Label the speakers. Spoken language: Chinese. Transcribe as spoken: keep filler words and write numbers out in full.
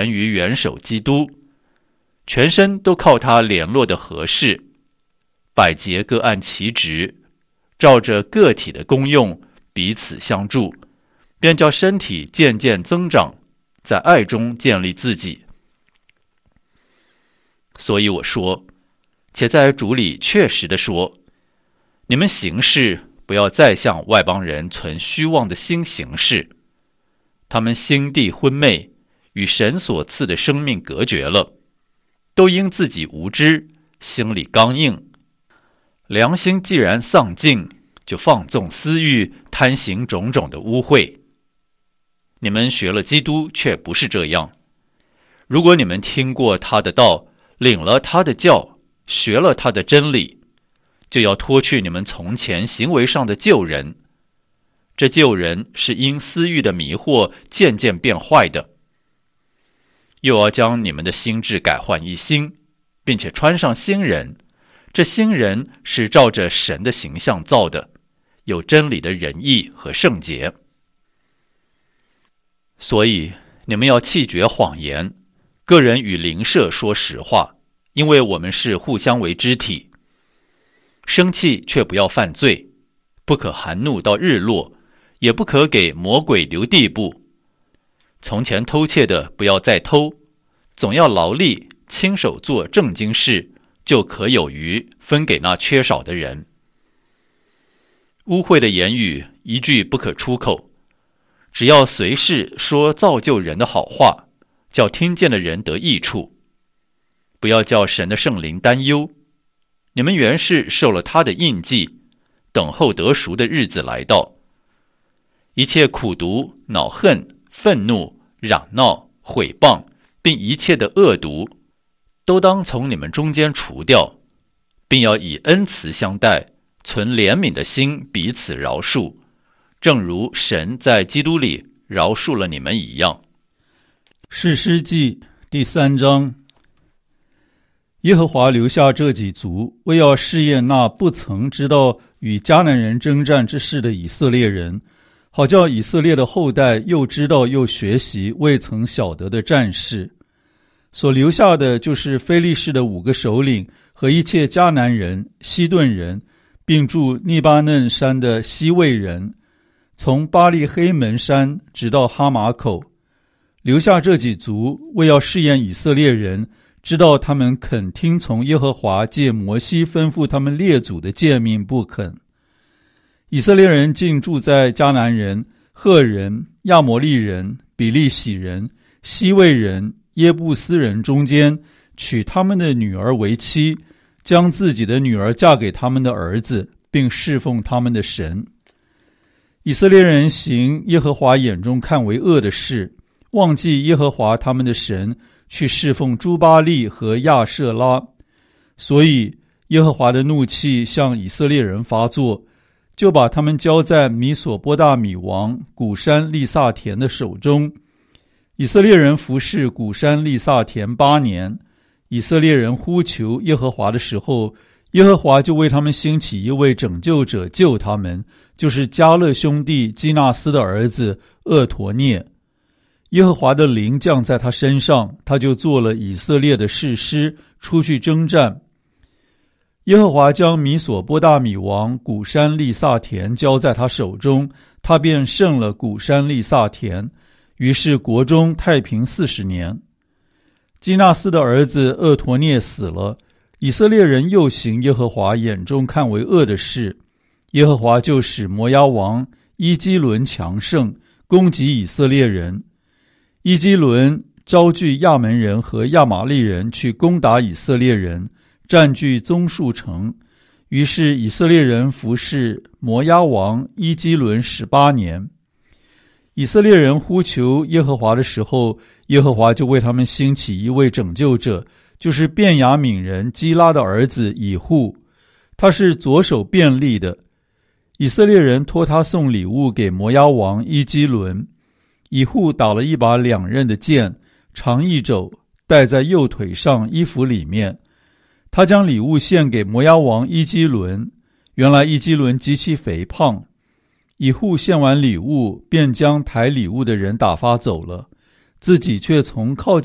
Speaker 1: 全于元首基督，全身都靠他联络的合适，百节各按其职，照着个体的功用彼此相助，便叫身体渐渐增长，在爱中建立自己。所以我说，且在主里确实地说，你们行事不要再向外邦人存虚妄的心行事，他们心地昏昧，与神所赐的生命隔绝了，都因自己无知，心里刚硬，良心既然丧尽，就放纵私欲，贪行种种的污秽。你们学了基督，却不是这样。如果你们听过他的道，领了他的教，学了他的真理，就要脱去你们从前行为上的旧人。这旧人是因私欲的迷惑渐渐变坏的。又要将你们的心志改换一新，并且穿上新人。这新人是照着神的形象造的，有真理的仁义和圣洁。所以你们要弃绝谎言，个人与邻舍说实话，因为我们是互相为肢体。生气却不要犯罪，不可含怒到日落，也不可给魔鬼留地步。从前偷窃的不要再偷，总要劳力亲手做正经事，就可有余分给那缺少的人。污秽的言语一句不可出口，只要随时说造就人的好话，叫听见的人得益处。不要叫神的圣灵担忧，你们原是受了他的印记，等候得赎的日子来到。一切苦毒、恼恨、愤怒、嚷闹、毁谤，并一切的恶毒，都当从你们中间除掉，并要以恩慈相待，存怜悯的心彼此饶恕，正如神在基督里饶恕了你们一样。
Speaker 2: 士师记第三章。耶和华留下这几族，为要试验那不曾知道与迦南人征战之事的以色列人，好叫以色列的后代又知道又学习未曾晓得的战事。所留下的就是非利士的五个首领和一切迦南人、西顿人，并住利巴嫩山的西魏人，从巴利黑门山直到哈马口。留下这几族，为要试验以色列人，知道他们肯听从耶和华借摩西吩咐他们列祖的诫命不肯。以色列人竟住在迦南人、赫人、亚摩利人、比利洗人、西魏人、耶布斯人中间，娶他们的女儿为妻，将自己的女儿嫁给他们的儿子，并侍奉他们的神。以色列人行耶和华眼中看为恶的事，忘记耶和华他们的神，去侍奉朱巴利和亚舍拉。所以耶和华的怒气向以色列人发作，就把他们交在米索波大米王古山利萨田的手中。以色列人服侍古山利萨田八年。以色列人呼求耶和华的时候，耶和华就为他们兴起一位拯救者救他们，就是迦勒兄弟基纳斯的儿子厄陀涅。耶和华的灵降在他身上，他就做了以色列的士师，出去征战。耶和华将米索波大米王古山利萨田交在他手中，他便胜了古山利萨田，于是国中太平四十年。基纳斯的儿子厄陀涅死了，以色列人又行耶和华眼中看为恶的事，耶和华就使摩押王伊基伦强盛，攻击以色列人。伊基伦招聚亚门人和亚玛利人去攻打以色列人，占据棕树城。于是以色列人服侍摩押王伊基伦十八年。以色列人呼求耶和华的时候，耶和华就为他们兴起一位拯救者，就是便雅悯人基拉的儿子以户，他是左手便利的。以色列人托他送礼物给摩押王伊基伦。以户打了一把两刃的剑，长一肘，戴在右腿上衣服里面。他将礼物献给摩押王伊基伦。原来伊基伦极其肥胖。以户献完礼物，便将抬礼物的人打发走了，自己却从靠近